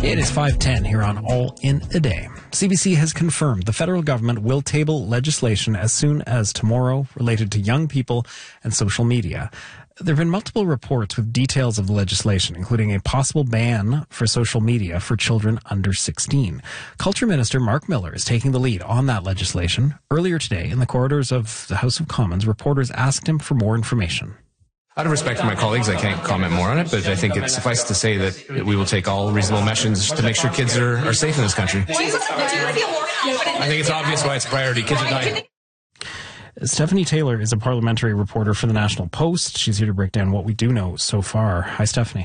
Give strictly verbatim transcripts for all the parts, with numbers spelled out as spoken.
It is five ten here on All in a Day. C B C has confirmed the federal government will table legislation as soon as tomorrow related to young people and social media. There have been multiple reports with details of the legislation, including a possible ban for social media for children under sixteen. Culture Minister Mark Miller is taking the lead on that legislation. Earlier today, in the corridors of the House of Commons, reporters asked him for more information. Out of respect for my colleagues, I can't comment more on it, but I think it's suffice to say that we will take all reasonable measures to make sure kids are, are safe in this country. I think it's obvious why it's a priority. Kids are dying. Stephanie Taylor is a parliamentary reporter for the National Post. She's here to break down what we do know so far. Hi, Stephanie.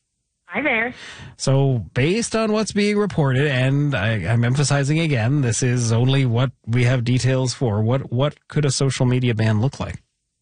Hi there. So, based on what's being reported, and I, I'm emphasizing again, this is only what we have details for. What what could a social media ban look like?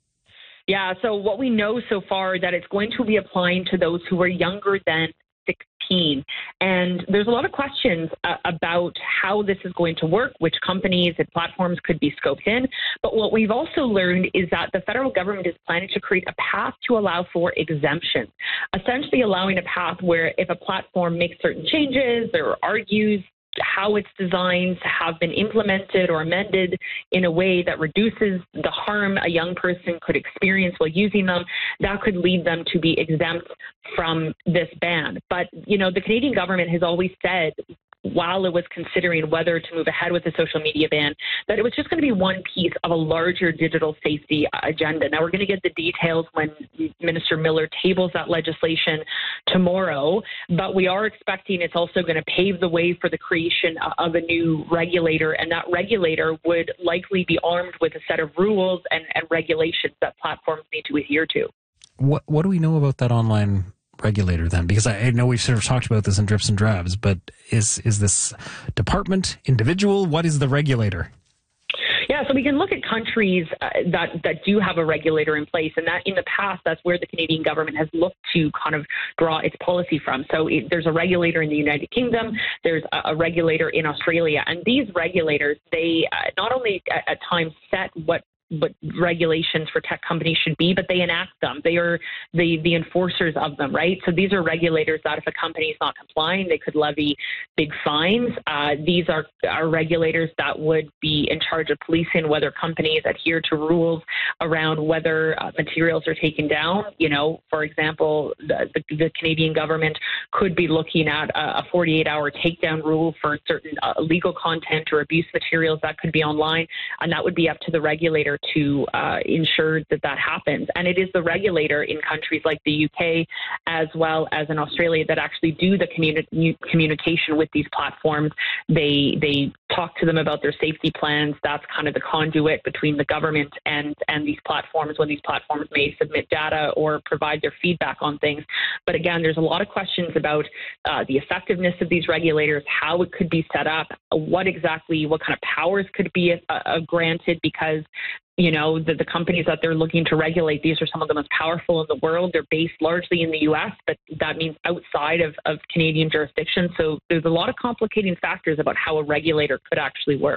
Yeah, so what we know so far that it's going to be applying to those who are younger than sixteen. And there's a lot of questions uh, about how this is going to work, which companies and platforms could be scoped in. But what we've also learned is that the federal government is planning to create a path to allow for exemption, essentially allowing a path where if a platform makes certain changes or argues how its designs have been implemented or amended in a way that reduces the harm a young person could experience while using them, that could lead them to be exempt from this ban. But, you know, the Canadian government has always said, while it was considering whether to move ahead with the social media ban, that it was just going to be one piece of a larger digital safety agenda. Now, we're going to get the details when Minister Miller tables that legislation tomorrow, but we are expecting it's also going to pave the way for the creation of a new regulator, and that regulator would likely be armed with a set of rules and, and regulations that platforms need to adhere to. What, what do we know about that online regulator then? Because I, I know we've sort of talked about this in drips and drabs, but is is this department, individual? What is the regulator? Yeah, so we can look at countries uh, that, that do have a regulator in place, and that in the past, that's where the Canadian government has looked to kind of draw its policy from. So it, there's a regulator in the United Kingdom, there's a, a regulator in Australia, and these regulators, they uh, not only at, at times set what what regulations for tech companies should be, but they enact them. They are the, the enforcers of them, right? So these are regulators that if a company is not complying, they could levy big fines. Uh, these are, are regulators that would be in charge of policing whether companies adhere to rules around whether uh, materials are taken down. You know, for example, the, the, the Canadian government could be looking at a forty-eight hour takedown rule for certain uh, illegal content or abuse materials that could be online, and that would be up to the regulator to uh, ensure that that happens. And it is the regulator in countries like the U K as well as in Australia that actually do the communi- communication with these platforms. They they talk to them about their safety plans. That's kind of the conduit between the government and, and these platforms when these platforms may submit data or provide their feedback on things. But again, there's a lot of questions about uh, the effectiveness of these regulators, how it could be set up, what exactly, what kind of powers could be uh, uh, granted, because you know, the, the companies that they're looking to regulate, these are some of the most powerful in the world. They're based largely in the U S, but that means outside of, of Canadian jurisdiction. So there's a lot of complicating factors about how a regulator could actually work.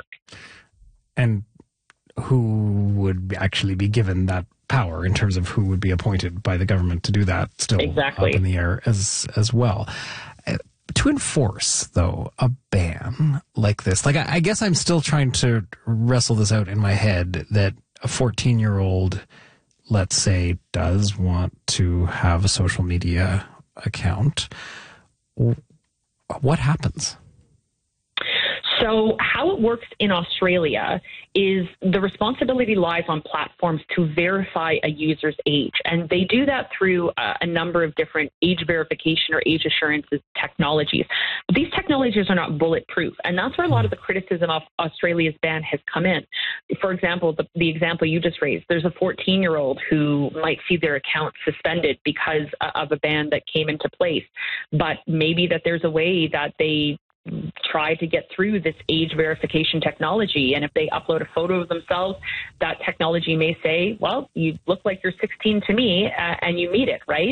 And who would actually be given that power in terms of who would be appointed by the government to do that, still exactly up in the air as, as well. Uh, to enforce, though, a ban like this, like I, I guess I'm still trying to wrestle this out in my head that a fourteen-year-old, let's say, does want to have a social media account. What happens? So how it works in Australia is the responsibility lies on platforms to verify a user's age. And they do that through uh, a number of different age verification or age assurance technologies. But these technologies are not bulletproof. And that's where a lot of the criticism of Australia's ban has come in. For example, the, the example you just raised, there's a fourteen-year-old who might see their account suspended because of a ban that came into place. But maybe that there's a way that they try to get through this age verification technology. And if they upload a photo of themselves, that technology may say, well, you look like you're sixteen to me, uh, and you meet it, right?